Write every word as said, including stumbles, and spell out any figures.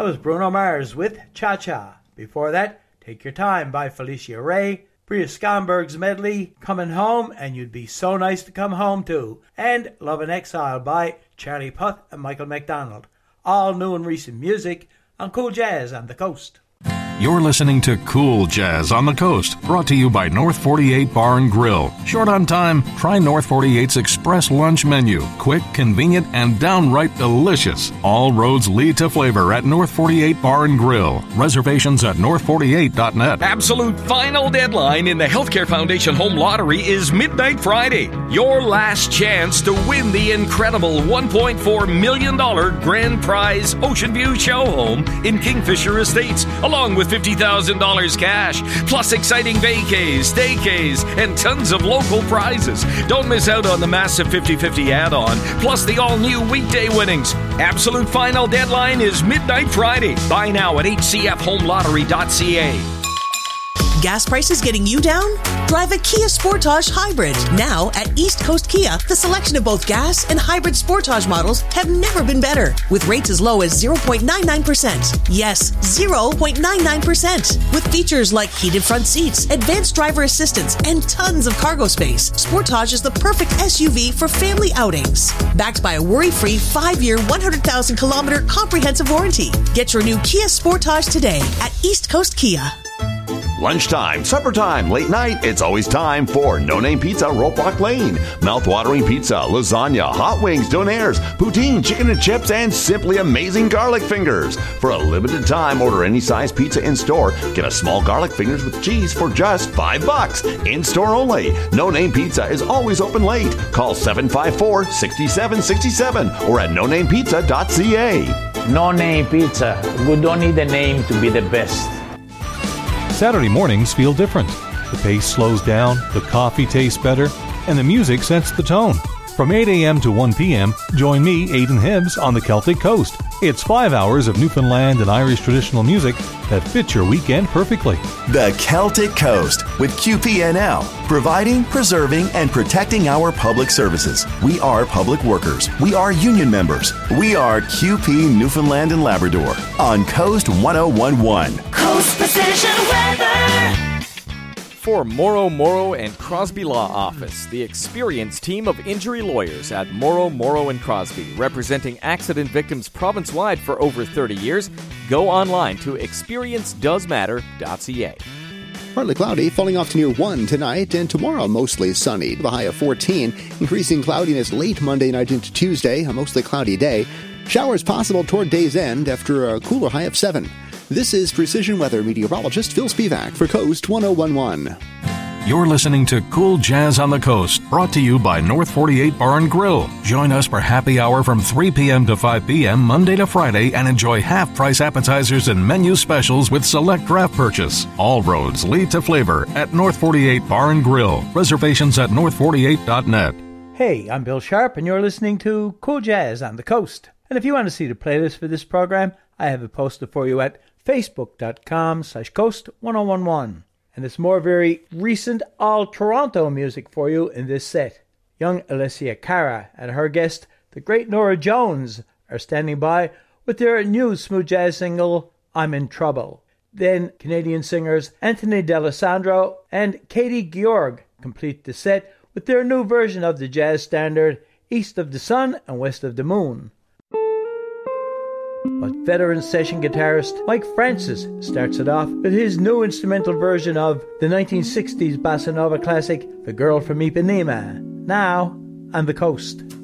That was Bruno Mars with Cha Cha. Before that, Take Your Time by Felicia Ray. Bria Skomberg's medley, Coming Home, and You'd Be So Nice to Come Home To. And Love in Exile by Charlie Puth and Michael McDonald. All new and recent music on Cool Jazz on the Coast. You're listening to Cool Jazz on the Coast, brought to you by North forty-eight Bar and Grill. Short on time? Try North forty-eight's Express Lunch Menu. Quick, convenient, and downright delicious. All roads lead to flavor at North forty-eight Bar and Grill. Reservations at north forty-eight dot net. Absolute final deadline in the Healthcare Foundation Home Lottery is midnight Friday. Your last chance to win the incredible one point four million dollars grand prize Ocean View Show Home in Kingfisher Estates, along with fifty thousand dollars cash, plus exciting vacays, staycays, and tons of local prizes. Don't miss out on the massive fifty-fifty add-on, plus the all-new weekday winnings. Absolute final deadline is midnight Friday. Buy now at h c f home lottery dot c a. Gas prices getting you down? Drive a Kia Sportage Hybrid. Now at East Coast Kia, the selection of both gas and hybrid Sportage models have never been better, with rates as low as zero point nine nine percent. Yes, zero point nine nine percent. With features like heated front seats, advanced driver assistance, and tons of cargo space, Sportage is the perfect S U V for family outings. Backed by a worry-free five-year, one hundred thousand kilometer comprehensive warranty. Get your new Kia Sportage today at East Coast Kia. Lunchtime, supper time, late night, it's always time for No Name Pizza, Ropewalk Lane. Mouth-watering pizza, lasagna, hot wings, donaires, poutine, chicken and chips, and simply amazing garlic fingers. For a limited time, order any size pizza in-store. Get a small garlic fingers with cheese for just five bucks. In-store only. No Name Pizza is always open late. Call seven five four, six seven six seven or at no name pizza dot c a. No Name Pizza. We don't need a name to be the best. Saturday mornings feel different. The pace slows down, the coffee tastes better, and the music sets the tone. From eight a.m. to one p.m., join me, Aidan Hibbs, on the Celtic Coast. It's five hours of Newfoundland and Irish traditional music that fits your weekend perfectly. The Celtic Coast with Q P N L, providing, preserving, and protecting our public services. We are public workers. We are union members. We are Q P Newfoundland and Labrador on Coast one oh one point one. Coast Precision Weather. For Morrow, Morrow and Crosby Law Office, the experienced team of injury lawyers at Morrow, Morrow and Crosby, representing accident victims province-wide for over thirty years, go online to experience does matter dot c a. Partly cloudy, falling off to near one tonight, and tomorrow mostly sunny, with a high of fourteen, increasing cloudiness late Monday night into Tuesday, a mostly cloudy day. Showers possible toward day's end after a cooler high of seven. This is Precision Weather meteorologist Phil Spivak for Coast one oh one point one. You're listening to Cool Jazz on the Coast, brought to you by North forty-eight Bar and Grill. Join us for happy hour from three p.m. to five p.m. Monday to Friday and enjoy half-price appetizers and menu specials with select draft purchase. All roads lead to flavor at North forty-eight Bar and Grill. Reservations at north forty-eight dot net. Hey, I'm Bill Sharp, and you're listening to Cool Jazz on the Coast. And if you want to see the playlist for this program, I have it posted for you at facebook.com slash coast 1011. And it's more very recent all-Toronto music for you in this set. Young Alessia Cara and her guest, the great Nora Jones, are standing by with their new smooth jazz single, I'm in Trouble. Then Canadian singers Anthony D'Alessandro and Katie Georg complete the set with their new version of the jazz standard, East of the Sun and West of the Moon. But veteran session guitarist Mike Francis starts it off with his new instrumental version of the nineteen sixties bossa nova classic, The Girl from Ipanema, now on the Coast.